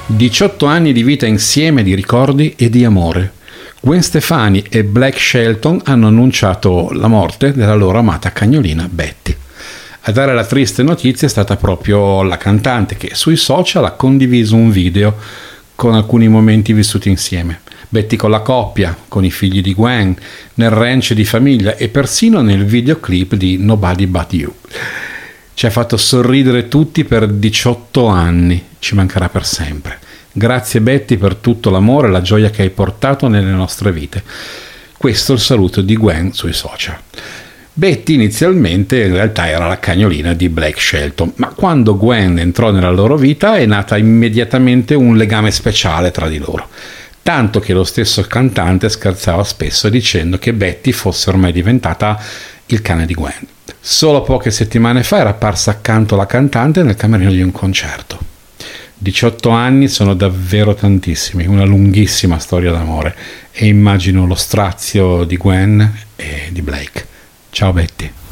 18 anni di vita insieme, di ricordi e di amore. Gwen Stefani e Blake Shelton hanno annunciato la morte della loro amata cagnolina Betty. A dare la triste notizia è stata proprio la cantante, che sui social ha condiviso un video con alcuni momenti vissuti insieme. Betty con la coppia, con i figli di Gwen, nel ranch di famiglia e persino nel videoclip di Nobody But You. Ci ha fatto sorridere tutti per 18 anni, ci mancherà per sempre. Grazie Betty per tutto l'amore e la gioia che hai portato nelle nostre vite. Questo è il saluto di Gwen sui social. Betty inizialmente in realtà era la cagnolina di Blake Shelton, ma quando Gwen entrò nella loro vita è nata immediatamente un legame speciale tra di loro. Tanto che lo stesso cantante scherzava spesso dicendo che Betty fosse ormai diventata il cane di Gwen. Solo poche settimane fa era apparsa accanto alla cantante nel camerino di un concerto. 18 anni sono davvero tantissimi, una lunghissima storia d'amore, e immagino lo strazio di Gwen e di Blake. Ciao Betty.